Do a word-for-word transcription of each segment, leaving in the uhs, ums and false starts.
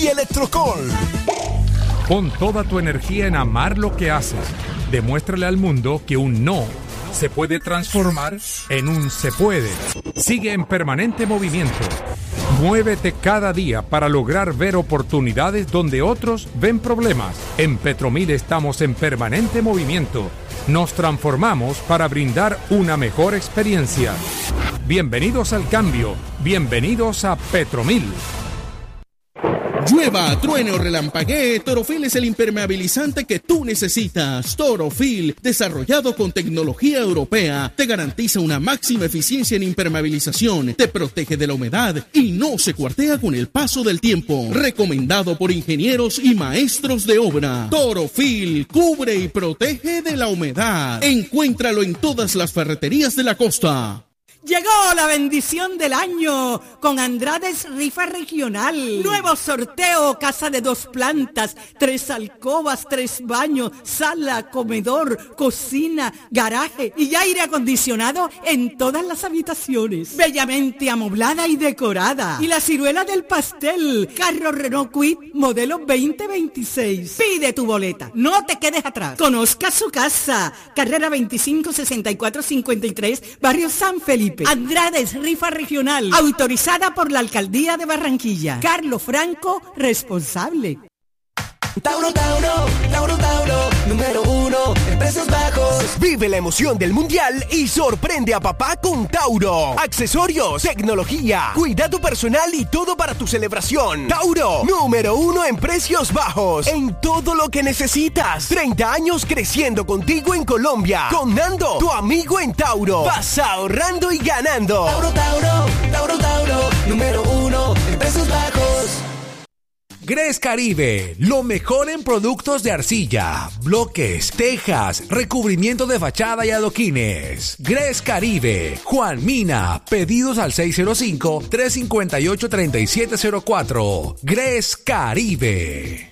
Electrocol. Pon toda tu energía en amar lo que haces. Demuéstrale al mundo que un no se puede transformar en un se puede. Sigue en permanente movimiento. Muévete cada día para lograr ver oportunidades donde otros ven problemas. En Petromil estamos en permanente movimiento. Nos transformamos para brindar una mejor experiencia. Bienvenidos al cambio. Bienvenidos a Petromil. Llueva, truene o relampaguee, Torofil es el impermeabilizante que tú necesitas. Torofil, desarrollado con tecnología europea, te garantiza una máxima eficiencia en impermeabilización, te protege de la humedad y no se cuartea con el paso del tiempo. Recomendado por ingenieros y maestros de obra. Torofil, cubre y protege de la humedad. Encuéntralo en todas las ferreterías de la costa. Llegó la bendición del año con Andrades Rifa Regional. Nuevo sorteo, casa de dos plantas, tres alcobas, tres baños, sala, comedor, cocina, garaje y aire acondicionado en todas las habitaciones. Bellamente amoblada y decorada. Y la ciruela del pastel, carro Renault Kwid, modelo veinte veintiséis. Pide tu boleta, no te quedes atrás. Conozca su casa, carrera veinticinco sesenta y cuatro cincuenta y tres, barrio San Felipe. Andrades Rifa Regional, autorizada por la Alcaldía de Barranquilla. Carlos Franco, responsable. Tauro, Tauro, Tauro, Tauro, número uno en precios bajos. Vive la emoción del mundial y sorprende a papá con Tauro. Accesorios, tecnología, cuidado personal y todo para tu celebración. Tauro, número uno en precios bajos, en todo lo que necesitas. treinta años creciendo contigo en Colombia. Con Nando, tu amigo en Tauro. Vas ahorrando y ganando. Tauro, Tauro, Tauro, Tauro, número uno en precios bajos. Gres Caribe, lo mejor en productos de arcilla, bloques, tejas, recubrimiento de fachada y adoquines. Gres Caribe, Juan Mina, pedidos al seis cero cinco, tres cinco ocho, tres siete cero cuatro. Gres Caribe.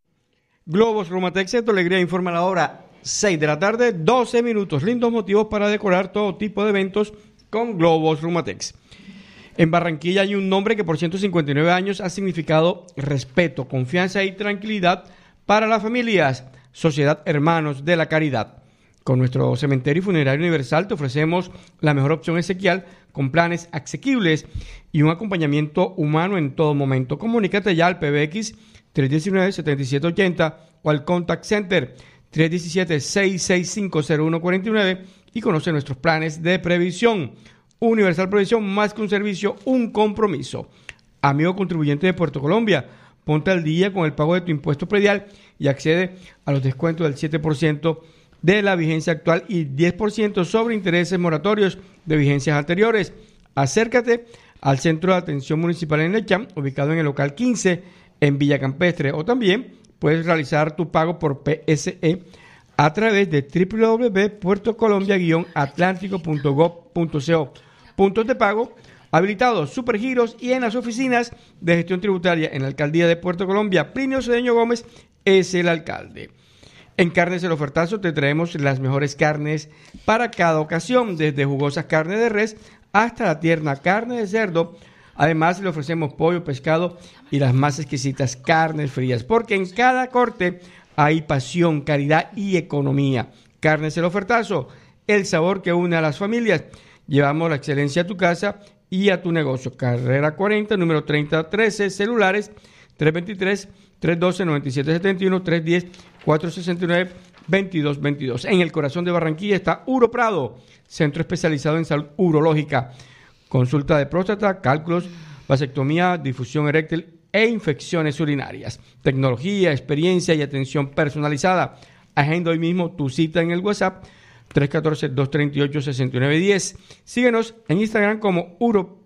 Globos Rumatex Centro Alegría informa la hora seis de la tarde, doce minutos. Lindos motivos para decorar todo tipo de eventos con Globos Rumatex. En Barranquilla hay un nombre que por ciento cincuenta y nueve años ha significado respeto, confianza y tranquilidad para las familias. Sociedad Hermanos de la Caridad. Con nuestro cementerio y funerario universal te ofrecemos la mejor opción esequial con planes asequibles y un acompañamiento humano en todo momento. Comunícate ya al P B X tres uno nueve, siete siete ocho cero o al Contact Center tres uno siete, seis seis cinco, cero uno cuatro nueve y conoce nuestros planes de previsión. Universal Provisión, más que un servicio, un compromiso. Amigo contribuyente de Puerto Colombia, ponte al día con el pago de tu impuesto predial y accede a los descuentos del siete por ciento de la vigencia actual y diez por ciento sobre intereses moratorios de vigencias anteriores. Acércate al Centro de Atención Municipal en Lecham, ubicado en el local quince en Villa Campestre, o también puedes realizar tu pago por P S E a través de doble u doble u doble u punto puerto colombia guion atlántico punto gob punto co. Puntos de pago habilitados, supergiros y en las oficinas de gestión tributaria en la Alcaldía de Puerto Colombia. Plinio Cedeño Gómez es el alcalde. En Carnes El Ofertazo te traemos las mejores carnes para cada ocasión, desde jugosas carnes de res hasta la tierna carne de cerdo. Además le ofrecemos pollo, pescado y las más exquisitas carnes frías, porque en cada corte hay pasión, caridad y economía. Carnes El Ofertazo, el sabor que une a las familias. Llevamos la excelencia a tu casa y a tu negocio. Carrera cuarenta, número treinta trece, celulares tres dos tres, tres uno dos, nueve siete siete uno, tres uno cero, cuatro seis nueve, veintidós veintidós. En el corazón de Barranquilla está Uro Prado, centro especializado en salud urológica. Consulta de próstata, cálculos, vasectomía, difusión eréctil e infecciones urinarias. Tecnología, experiencia y atención personalizada. Agenda hoy mismo tu cita en el WhatsApp tres uno cuatro, dos tres ocho, seis nueve uno cero. Síguenos en Instagram como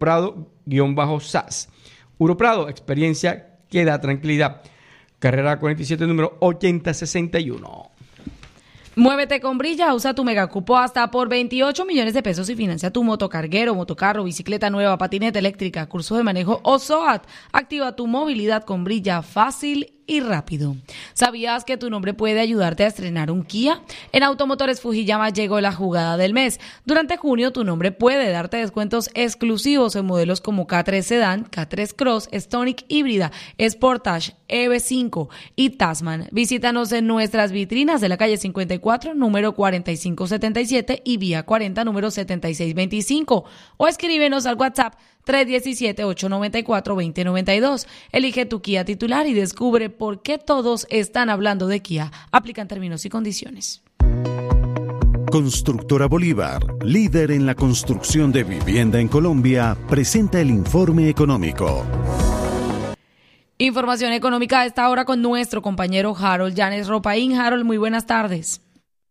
uroprado-s a s. Uro Prado, experiencia que da tranquilidad. Carrera cuarenta y siete, número ochenta sesenta y uno. Muévete con Brilla, usa tu megacupo hasta por veintiocho millones de pesos y financia tu motocarguero, motocarro, bicicleta nueva, patineta eléctrica, curso de manejo o SOAT. Activa tu movilidad con Brilla fácil y rápido. ¿Sabías que tu nombre puede ayudarte a estrenar un Kia? En Automotores Fujiyama llegó la jugada del mes. Durante junio tu nombre puede darte descuentos exclusivos en modelos como K tres Sedan, K tres Cross, Stonic híbrida, Sportage, E V cinco y Tasman. Visítanos en nuestras vitrinas de la calle cincuenta y cuatro, número cuarenta y cinco setenta y siete y vía cuarenta, número setenta y seis veinticinco, o escríbenos al WhatsApp tres uno siete, ocho nueve cuatro, dos cero nueve dos. Elige tu Kia titular y descubre por qué todos están hablando de Kia. Aplican términos y condiciones. Constructora Bolívar, líder en la construcción de vivienda en Colombia, presenta el informe económico. Información económica a esta hora con nuestro compañero Harold Llanes Ropaín. Harold, muy buenas tardes.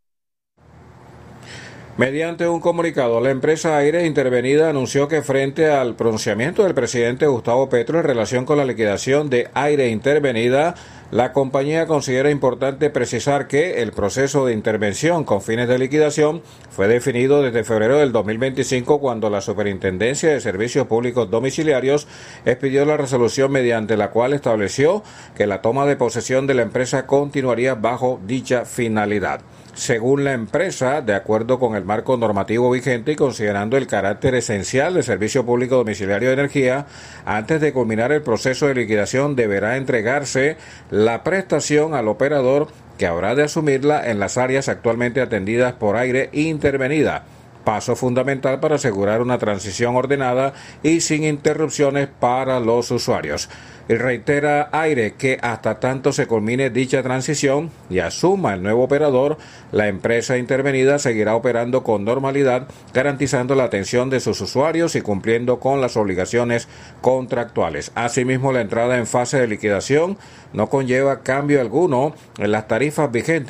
Mediante un comunicado, la empresa Aire Intervenida anunció que frente al pronunciamiento del presidente Gustavo Petro en relación con la liquidación de Aire Intervenida, la compañía considera importante precisar que el proceso de intervención con fines de liquidación fue definido desde febrero del dos mil veinticinco, cuando la Superintendencia de Servicios Públicos Domiciliarios expidió la resolución mediante la cual estableció que la toma de posesión de la empresa continuaría bajo dicha finalidad. Según la empresa, de acuerdo con el marco normativo vigente y considerando el carácter esencial del servicio público domiciliario de energía, antes de culminar el proceso de liquidación deberá entregarse la prestación al operador, que habrá de asumirla en las áreas actualmente atendidas por Aire Intervenida, paso fundamental para asegurar una transición ordenada y sin interrupciones para los usuarios. Y reitera Aire que hasta tanto se culmine dicha transición y asuma el nuevo operador, la empresa intervenida seguirá operando con normalidad, garantizando la atención de sus usuarios y cumpliendo con las obligaciones contractuales. Asimismo, la entrada en fase de liquidación no conlleva cambio alguno en las tarifas vigentes